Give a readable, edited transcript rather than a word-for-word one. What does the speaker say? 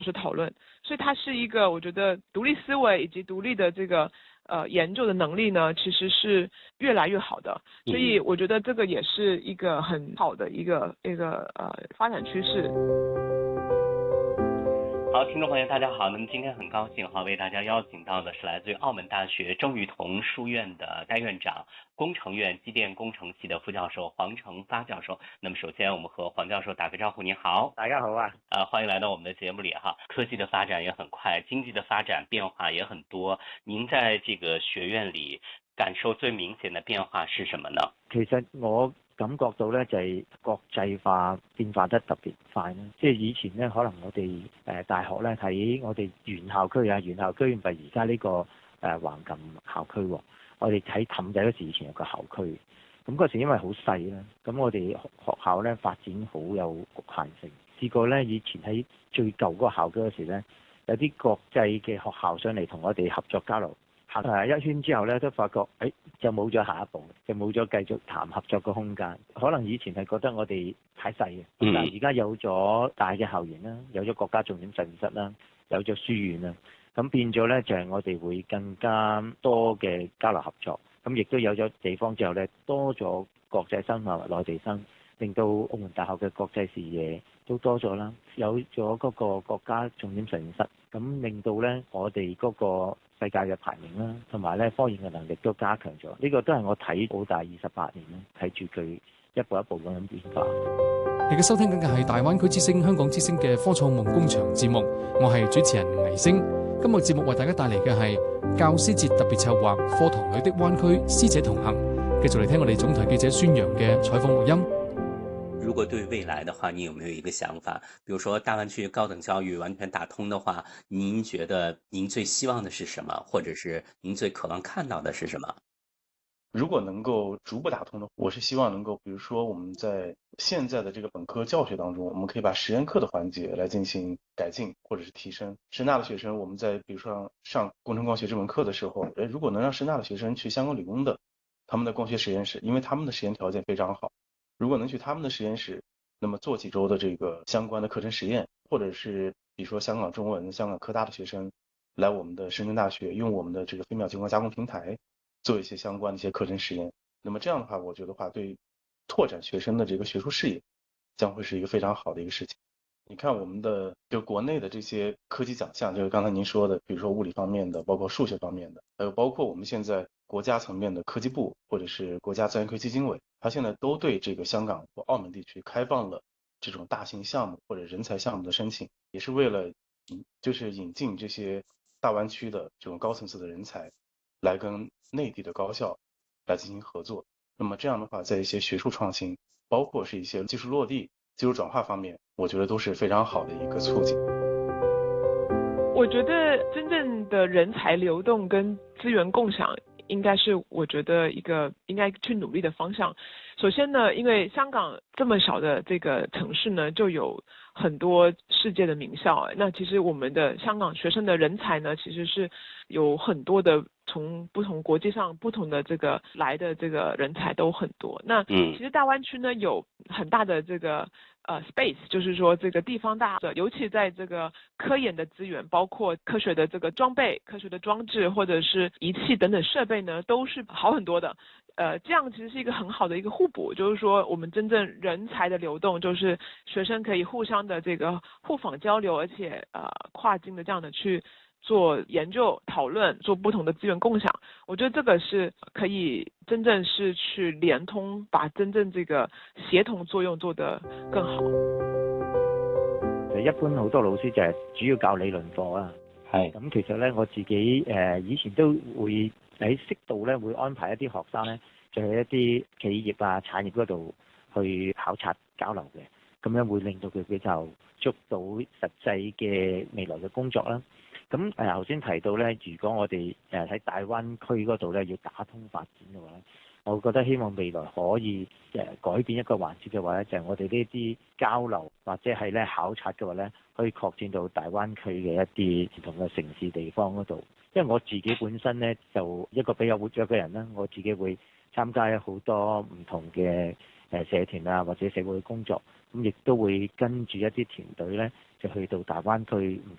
是讨论，所以它是一个我觉得独立思维以及独立的这个研究的能力呢，其实是越来越好的，所以我觉得这个也是一个很好的一个发展趋势。 好，听众朋友大家好，那么今天很高兴为大家邀请到的是来自于澳门大学周玉彤书院的代院长、工程院机电工程系的副教授黄成发教授。那么首先我们和黄教授打个招呼。您好。 大家好啊。 欢迎来到我们的节目里哈。科技的发展也很快，经济的发展变化也很多，您在这个学院里感受最明显的变化是什么呢？ 其實我感覺到咧就係國際化變化得特別快啦，即係以前咧可能我哋大學咧喺我哋原校區原校區唔係而家呢個橫琴校區喎，我哋喺氹仔嗰時以前有個校區，咁嗰時因為好細啦，咁我哋學校咧發展好有局限性，試過咧以前喺最舊嗰個校區嗰時咧，有啲國際嘅學校上嚟同我哋合作交流。行一圈之後咧，都發覺就冇咗下一步，就冇咗繼續談合作嘅空間。可能以前係覺得我哋太細嘅，但係而家有咗大嘅校園啦，有咗國家重點實驗室啦，有咗書院啦，咁變咗咧就係我哋會更加多嘅交流合作。咁亦都有咗地方之後咧，多咗國際生啊、內地生，令到澳門大學嘅國際視野都多咗啦。有咗嗰個國家重點實驗室，咁令到咧我哋嗰個世界嘅排名啦，同埋咧科研嘅能力都加強咗。呢個都係我睇澳大28年咧，睇住佢一步一步咁樣變化。 你嘅收聽緊嘅係大灣區之聲、香港之聲嘅科創夢工場節目，我係主持人倪星。今日節目為大家帶嚟嘅係教師節特別策劃課堂裏的灣區師姐同行。繼續嚟聽我哋總台記者孫楊嘅採訪錄音。 如果對未來的話，你有沒有一個想法？比如說大灣區高等教育完全打通的話，您覺得您最希望的是什麼？或者是您最渴望看到的是什麼？ 如果能夠逐步打通的話，我是希望能夠，比如說我們在現在的這個本科教學當中，我們可以把實驗課的環節來進行改進或者是提升。師大的學生，我們在比如說上工程光學這門課的時候，如果能讓師大的學生去香港理工的他們的光學實驗室，因為他們的實驗條件非常好，如果能去他們的實驗室，那麼做幾週的這個相關的課程實驗，或者是比如說香港中文、香港科大的學生來我們的深圳大學，用我們的這個飛秒激光加工平台做一些相關的一些課程實驗，那麼這樣的話，我覺得話對拓展學生的這個學術視野將會是一個非常好的一個事情。你看我們的就國內的這些科技獎項，就是剛才您說的，比如說物理方面的，包括數學方面的，還有包括我們現在國家層面的科技部或者是國家自然科技基金委，它現在都對這個香港或澳門地區開放了這種大型項目或者人才項目的申請，也是為了就是引進這些大灣區的這種高層次的人才來跟內地的高校來進行合作。那麼這樣的話，在一些學術創新，包括是一些技術落地、技術轉化方面，我覺得都是非常好的一個促進。 我覺得真正的人才流動跟資源共享應該是我覺得一個應該去努力的方向。首先呢，因為香港這麼小的這個城市呢，就有很多世界的名校，那其實我們的香港學生的人才呢，其實是有很多的從不同國際上不同的這個來的這個人才都很多。那其實大灣區呢有很大的這個space， 就是說這個地方大，尤其在這個科研的資源，包括科學的這個裝備、科學的裝置或者是儀器等等設備呢，都是好很多的。這樣其實是一個很好的一個互補，就是說我們真正人才的流動，就是學生可以互相的這個互訪交流，而且跨境的這樣的去做研究討論，做不同的資源共享。我覺得這個是可以真正是去連通，把真正這個協同作用做得更好。 一般好多老師就係主要教理論課啊， 係咁其實咧我自己以前都會喺適度咧會安排一啲學生咧，就去一啲企業啊產業嗰度去考察交流嘅，咁樣會令到佢比較捉到實際嘅未來嘅工作啦。咁頭先提到咧，如果我哋喺大灣區嗰度咧要打通發展嘅話咧，我覺得希望未來可以改變一個環節嘅話咧，就係我哋呢啲交流或者係咧考察嘅話咧，可以擴展到大灣區嘅一啲唔同嘅城市地方嗰度。因為我自己本身咧就一個比較活躍嘅人啦，我自己會參加好多唔同嘅社團啊或者社會工作，咁亦都會跟住一啲團隊咧就去到大灣區唔